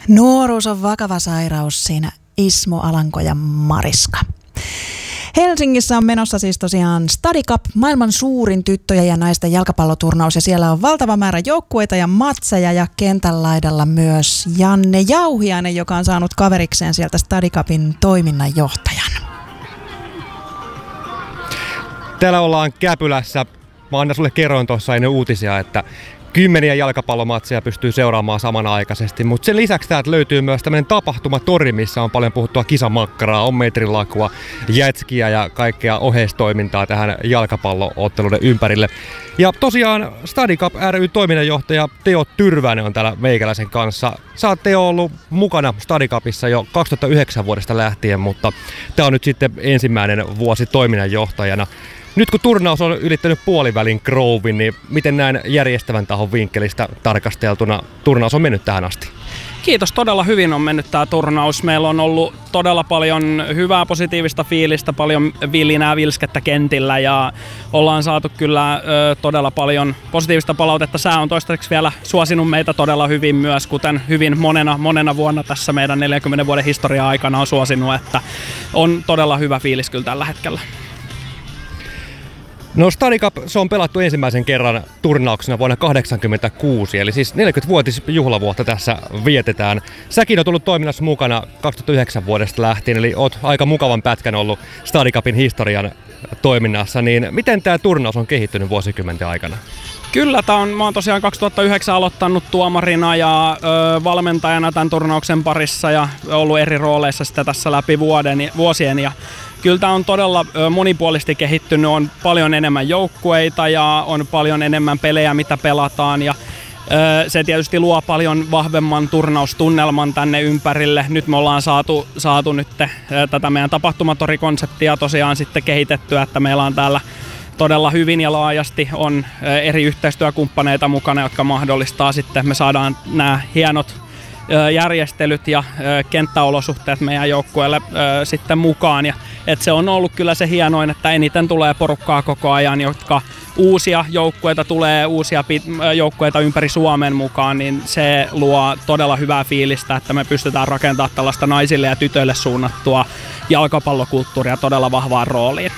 Nuoruus on vakava sairaus, siinä Ismo Alanko ja Mariska. Helsingissä on menossa siis tosiaan Study Cup, maailman suurin tyttöjen ja naisten jalkapalloturnaus, ja siellä on valtava määrä joukkueita ja matseja, ja kentän laidalla myös Janne Jauhiainen, joka on saanut kaverikseen sieltä Study Cupin toiminnanjohtajan. Täällä ollaan Käpylässä. Mä Anna sulle kerroin tuossa ennen uutisia, että 10 jalkapallomatseja pystyy seuraamaan samanaikaisesti, mutta sen lisäksi täältä löytyy myös tämmöinen tapahtumatori, missä on paljon puhuttua kisamakkaraa, on metrilakua, jätskiä ja kaikkea oheistoimintaa tähän jalkapallootteluiden ympärille. Ja tosiaan Study Cup ry toiminnanjohtaja Teo Tyrväinen on täällä meikäläisen kanssa. Sä oot, Teo, ollut mukana Study Cupissa jo 2009 vuodesta lähtien, mutta tää on nyt sitten ensimmäinen vuosi toiminnanjohtajana. Nyt kun turnaus on ylittänyt puolivälin Groven, niin miten näin järjestävän tahon vinkkelistä tarkasteltuna turnaus on mennyt tähän asti? Kiitos, todella hyvin on mennyt tämä turnaus. Meillä on ollut todella paljon hyvää positiivista fiilistä, paljon vilinää vilskettä kentillä ja ollaan saatu kyllä todella paljon positiivista palautetta. Sää on toistaiseksi vielä suosinut meitä todella hyvin myös, kuten hyvin monena vuonna tässä meidän 40 vuoden historia aikana on suosinut, että on todella hyvä fiilis kyllä tällä hetkellä. No Study Cup, se on pelattu ensimmäisen kerran turnauksena vuonna 1986, eli siis 40-vuotisjuhlavuotta tässä vietetään. Säkin on tullut toiminnassa mukana 2009 vuodesta lähtien, eli oot aika mukavan pätkän ollut Study Cupin historian toiminnassa, niin miten tämä turnaus on kehittynyt vuosikymmenten aikana? Kyllä, mä oon tosiaan 2009 aloittanut tuomarina ja valmentajana tämän turnauksen parissa ja ollut eri rooleissa sitä tässä läpi vuosien. Ja kyllä tämä on todella monipuolisesti kehittynyt, on paljon enemmän joukkueita ja on paljon enemmän pelejä, mitä pelataan. Ja se tietysti luo paljon vahvemman turnaustunnelman tänne ympärille. Nyt me ollaan saatu nyt tätä meidän tapahtumatorikonseptia tosiaan sitten kehitettyä, että meillä on täällä todella hyvin ja laajasti on eri yhteistyökumppaneita mukana, jotka mahdollistaa sitten, me saadaan nämä hienot järjestelyt ja kenttäolosuhteet meidän joukkueelle sitten mukaan. Ja, et se on ollut kyllä se hienoin, että eniten tulee porukkaa koko ajan, jotka uusia joukkueita tulee, uusia joukkueita ympäri Suomen mukaan, niin se luo todella hyvää fiilistä, että me pystytään rakentamaan tällaista naisille ja tytöille suunnattua jalkapallokulttuuria todella vahvaan rooliin.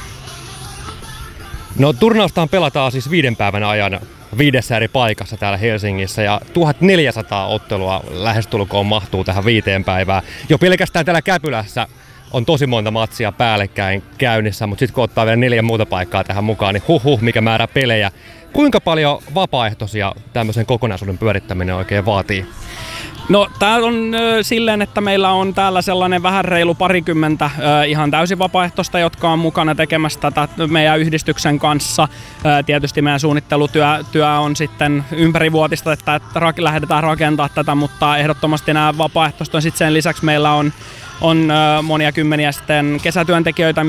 No turnaustaan pelataan siis 5 päivän ajan 5 eri paikassa täällä Helsingissä ja 1400 ottelua lähestulkoon mahtuu tähän 5 päivään. Jo pelkästään täällä Käpylässä on tosi monta matsia päällekkäin käynnissä, mutta sitten kun ottaa vielä 4 muuta paikkaa tähän mukaan, niin mikä määrä pelejä. Kuinka paljon vapaaehtoisia tämmöisen kokonaisuuden pyörittäminen oikein vaatii? No tää on silleen, että meillä on täällä sellainen vähän reilu 20 ihan täysin vapaaehtoista, jotka on mukana tekemässä tätä meidän yhdistyksen kanssa. Tietysti meidän suunnittelutyö on sitten ympärivuotista, että lähdetään rakentamaan tätä, mutta ehdottomasti nämä vapaaehtoiset on sitten sen lisäksi meillä on monia kymmeniä sitten kesätyöntekijöitä,